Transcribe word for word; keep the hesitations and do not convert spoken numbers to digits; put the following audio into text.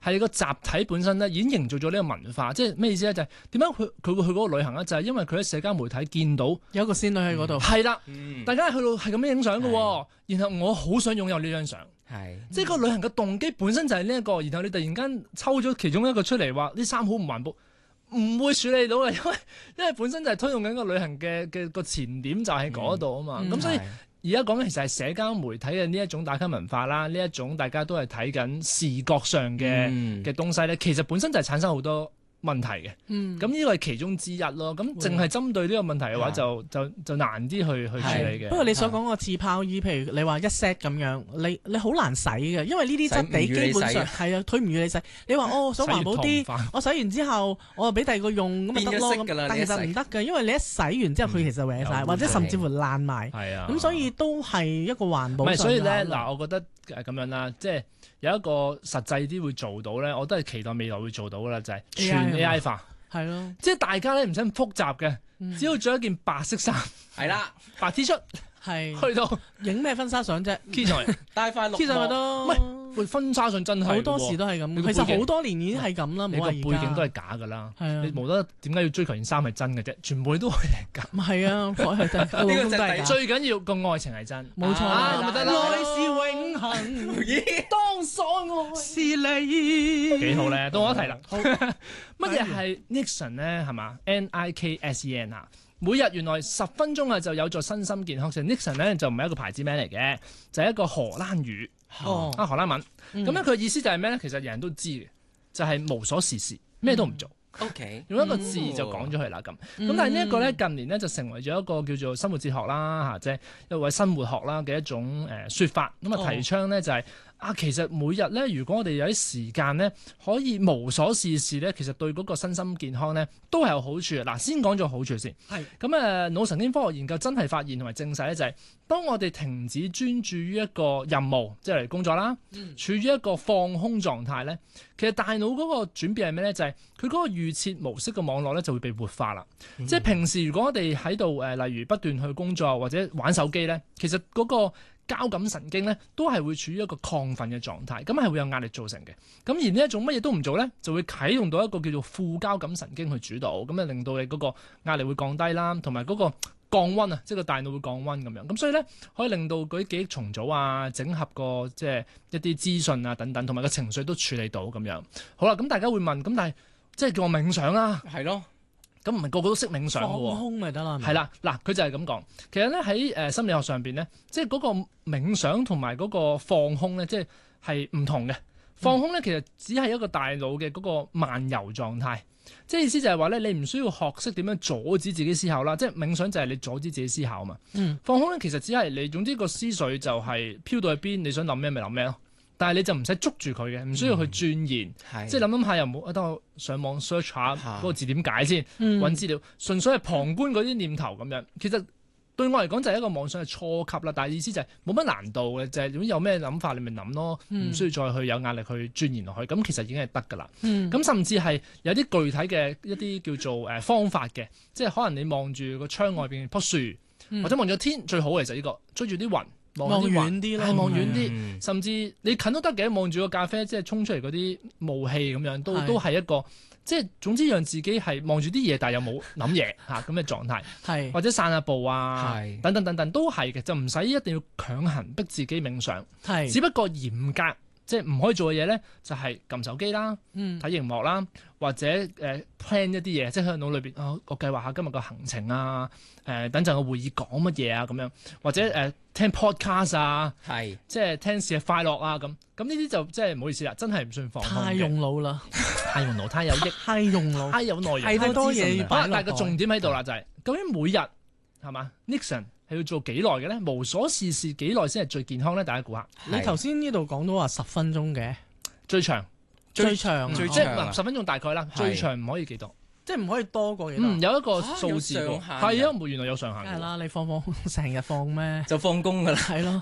係個集體本身咧已經營造咗呢個文化，即係咩意思咧？就係點解佢佢會去嗰個旅行咧？就係、是、因為佢喺社交媒體見到有個仙女喺嗰度， 係啦、 嗯， 大家去到係咁樣影相嘅喎，然後我好想擁有呢張相。 係， 即係個旅行嘅動機本身就係呢一個，然後你突然間抽咗其中一個出嚟話啲衫好唔環保，唔會處理到嘅，因為因為本身就係推動緊個旅行嘅嘅個前點就係嗰度啊嘛，咁、 嗯、 所以而家講緊其實係社交媒體嘅呢一種打卡文化啦，呢一種大家都係睇緊視覺上嘅嘅、嗯、東西咧，其實本身就係產生好多問題嘅，咁呢個係其中之一咯。咁淨係針對呢個問題嘅話就，就就就難啲去去處理嘅。 不過你所講個自泡衣，譬如你話一 set 咁樣，你你好難洗嘅，因為呢啲質地基本上係啊，佢唔預你洗。你話哦想環保啲，我洗完之後我就俾第二個用咁咪得咯。但其實唔得嘅，因為你一洗完之後佢、嗯、其實搲晒，或者甚至乎爛埋。係啊，咁所以都係一個環保。唔係，所以咧嗱，我覺得誒咁樣啦，即係。有一個實際啲會做到咧，我都係期待未來會做到噶啦，就係、是、全 A I 化，係咯，即係大家咧唔使咁複雜嘅，嗯、只要着一件白色衫，係啦，白 T 恤，係去到影咩婚紗相啫 ，key 上嚟，帶塊綠，key 上咪得，唔係婚紗相真係好多時都係咁，其實好多年已經係咁啦，你個背景都係假噶啦，你無得點解要追求件衫係真嘅啫？全部都係假，係啊，係真，呢個真係最緊要個愛情係真，冇錯啦，咪得啦，愛是永恆，當所愛是你，幾好咧，到我一題啦，乜嘢係 Niksen 咧？係嘛 ？N I K S E N 啊。每日原來十分鐘啊，就有助身心健康。其實 Niksen 咧就唔係一個牌子名嚟嘅，就係、是、一個荷蘭語，哦、啊荷蘭文。咁咧佢意思就係咩咧？其實人人都知嘅，就係、是、無所事事，咩都唔做。O、嗯、K， 用一個字就講咗佢啦咁。咁、嗯、但係呢一個咧近年咧就成為咗一個叫做生活哲學啦嚇，即係一位生活學啦嘅一種誒説法。咁啊提倡咧就係、是。啊，其實每日咧，如果我哋有啲時間咧，可以無所事事咧，其實對嗰個身心健康咧都係有好處嘅。嗱，先講咗好處先。係咁誒，腦神經科學研究真係發現同埋證實咧，就係、是、當我哋停止專注於一個任務，即係嚟工作啦，嗯、處於一個放空狀態咧，其實大腦嗰個轉變係咩咧？就係佢嗰個預設模式嘅網絡咧就會被活化啦。嗯、即係平時如果我哋喺度誒，例如不斷去工作或者玩手機咧，其實嗰、嗰個交感神經咧都係會處於一個亢奮嘅狀態，咁係會有壓力造成嘅。咁而呢一種乜嘢都唔做咧，就會啟動到一個叫做副交感神經去主導，咁啊令到你嗰個壓力會降低啦，同埋嗰個降溫啊，即係個大腦會降溫咁樣。咁所以咧可以令到嗰啲記憶重組啊、整合個即係一啲資訊啊等等，同埋個情緒都處理到咁樣。好啦，咁大家會問，咁但係即係叫我冥想啦，係咯。咁唔係個個都識冥想嘅喎，放空咪得啦。係啦，嗱，佢就係咁講。其實咧喺誒心理學上邊咧，即係嗰個冥想同埋嗰個放空咧，即係係唔同嘅。放空咧其實只係一個大腦嘅嗰個漫遊狀態，即係意思就係話咧，你唔需要學識點樣阻止自己思考啦。即係冥想就係你阻止自己思考啊嘛。嗯、放空咧其實只係你總之個思緒就係飄到去邊，你想諗咩咪諗咩咯。但係你就唔使捉住佢嘅，唔需要去鑽研，嗯、即係諗諗下又冇，等我上網 search 下嗰個字點解先，揾、嗯、資料，純粹係旁觀嗰啲念頭咁樣。其實對我嚟講就係一個妄想嘅初級啦，但係意思就係冇乜難度嘅，就係、是、有咩諗法你咪諗咯，唔、嗯、需要再去有壓力去鑽研落去，咁其實已經係得㗎啦。咁、嗯、甚至係有啲具體嘅一啲叫做誒方法嘅，即係可能你望住個窗外邊樖樹，嗯、或者望住天最好嘅就係呢個追住啲雲。望遠啲咯，望遠啲，嗯、甚至你近都得嘅，望住個咖啡，即係衝出嚟嗰啲霧氣咁樣，都是都係一個，即係總之讓自己係望住啲嘢，但係又冇諗嘢嚇咁嘅狀態，是或者散下步啊，是等等等等都係嘅，就唔使一定要強行逼自己冥想，是只不過嚴格。即係唔可以做嘅嘢咧，就係、是、撳手機啦、睇熒、嗯、幕啦，或者誒、呃、plan 一啲嘢，即係喺腦裏邊啊，我計劃下今日個行程啊，誒、呃、等陣個會議講乜嘢啊咁樣，或者誒、呃、聽 podcast 啊，係是即係聽事嘅快樂啊咁，咁呢啲就即係唔好意思啦，真係唔算放空嘅。太用腦啦，太用腦，太有益，太用腦，太有內容，太多嘢。但係個重點喺度啦，就係、是、究竟每日係嘛 Niksen 係要做幾耐嘅咧？無所事事幾耐先係最健康咧？大家估下。你頭先呢度講到話十分鐘嘅最長，最長，即係十分鐘大概啦。最長唔可以幾多？即係唔可以多過幾多？嗯，有一個數字喎。係啊，原來有上限。係啦，你放放成日放咩？就放工㗎啦。係咯。